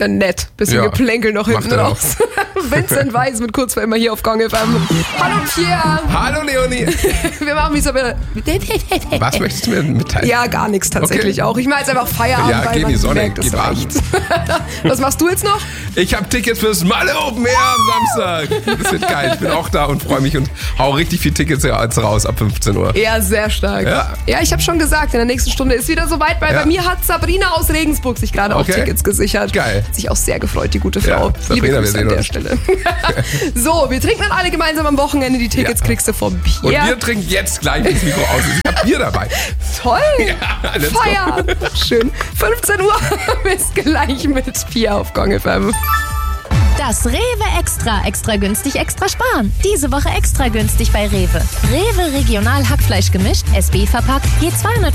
ja nett. Bisschen Geplänkel noch hinten raus. Vincent Weiss mit kurz vor immer hier auf Gong FM. Hallo Pierre. Hallo Leonie. Wir machen mich so... Was möchtest du mir mitteilen? Ja, gar nichts tatsächlich auch. Ich mache jetzt einfach Feierabend, Ja, weil geh in man die Sonne, merkt, das geh warm. reicht. Was machst du jetzt noch? Ich habe Tickets fürs Malle Open Air am Samstag. Das wird geil. Ich bin auch da und freue mich und hau richtig viel Tickets raus ab 15 Uhr. Ja, sehr stark. Ja, ich habe schon gesagt, in der nächsten Stunde ist wieder soweit, weil bei mir hat Sabrina aus Regensburg sich gerade auch Tickets gesichert. Geil. Hat sich auch sehr gefreut, die gute Frau. Ja, Sabrina, Liebe Grüße wir sehen an der uns. Stelle. So, wir trinken dann alle gemeinsam am Wochenende. Die Tickets kriegst du vom Und Pierre. wir trinken jetzt gleich ins Mikro aus. Ich habe Bier dabei. Toll. Ja, let's go. Feier. Schön. 15 Uhr. Bis gleich mit Pierre auf Gong FM. Das Rewe Extra günstig, extra sparen. Diese Woche extra günstig bei Rewe. Rewe Regional Hackfleisch gemischt, SB verpackt, je 200